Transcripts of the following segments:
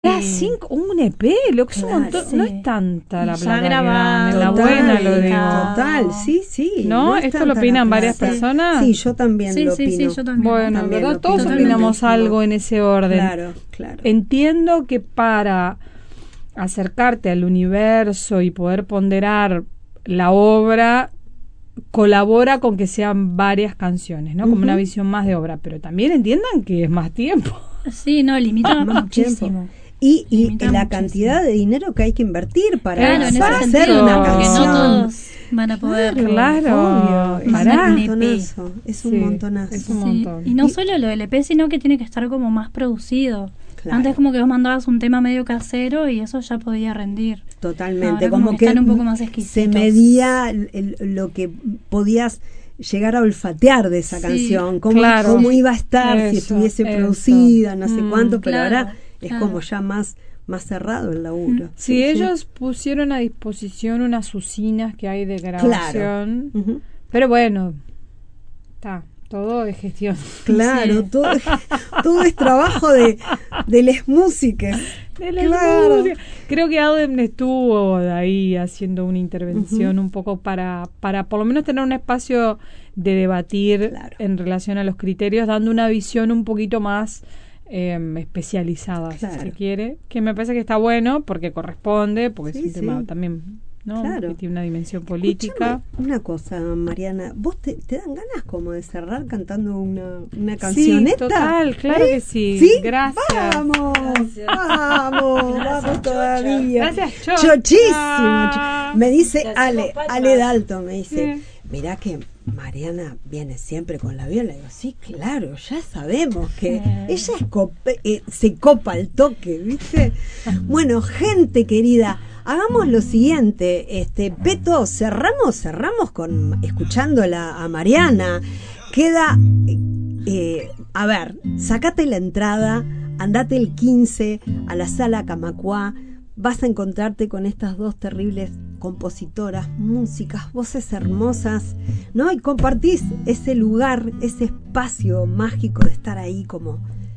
Un EP, lo que es un montón, sí. No es tanta la Ya plata grabado, que dan, en la buena lo digo. Total, sí. ¿No? es ¿Esto tanta lo opinan la varias plata. personas? Sí, yo también lo opino. Sí, yo también. Bueno, También ¿verdad? lo Todos opino. opinamos Totalmente. algo en ese orden. Claro. Entiendo que para acercarte al universo y poder ponderar la obra, colabora con que sean varias canciones, ¿no? Como una visión más de obra, pero también entiendan que es más tiempo. Sí, no, limita Más muchísimo. tiempo. Y Limita la muchísimo. cantidad de dinero que hay que invertir para Claro, en ese hacer sentido, una porque canción. no todos van a poder. Claro. Obvio, Mandar un es EP. un montonazo. Es un Sí, montonazo. es un Sí, montón. y no solo lo del EP, sino que tiene que estar como más producido. Claro. Antes como que vos mandabas un tema medio casero y eso ya podía rendir. Totalmente, Ahora como que están un poco más se exquisitos. medía lo que podías llegar a olfatear de esa Sí, canción, claro. cómo iba a estar si Eso, estuviese eso. producida, no sé cuánto, pero claro, ahora es claro. como ya más cerrado el laburo. Sí, ellos pusieron a disposición unas usinas que hay de grabación, Ujú. pero bueno, está, todo de gestión. Claro, Sí. todo es trabajo de las músicas. De la Claro. música. Creo que Auden estuvo de ahí haciendo una intervención un poco para por lo menos tener un espacio de debatir Claro. en relación a los criterios, dando una visión un poquito más especializada, si Claro. se quiere, que me parece que está bueno porque corresponde, porque Sí, es un tema sí. también, ¿no? Claro. Que tiene una dimensión política. Escúchame una cosa, Mariana, ¿vos te dan ganas como de cerrar cantando una Sí, cancioneta? total, claro que sí. ¿Sí? Gracias. Vamos, vamos todavía. Gracias, Cho. Chochísimo. Ah. Me dice Gracias, Ale Palma. Dalton, me dice, Sí. mirá que Mariana viene siempre con la viola. Digo, sí, claro, ya sabemos que ella se copa al toque, ¿viste? Bueno, gente querida, hagamos lo siguiente, Peto, cerramos escuchándola a Mariana. Queda, a ver, sacate la entrada, andate el 15 a la Sala Camacuá, vas a encontrarte con estas dos terribles compositoras, músicas, voces hermosas, ¿no? Y compartís ese lugar, ese espacio mágico de estar ahí como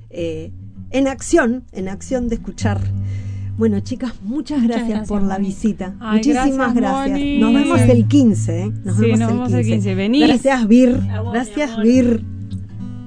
en acción de escuchar. Bueno, chicas, muchas gracias por la Moni. visita. Ay, Muchísimas gracias, gracias. Moni. Nos vemos el 15, Nos vemos el 15. Vení. Gracias, Vir. A vos, Gracias, mi amor. Vir.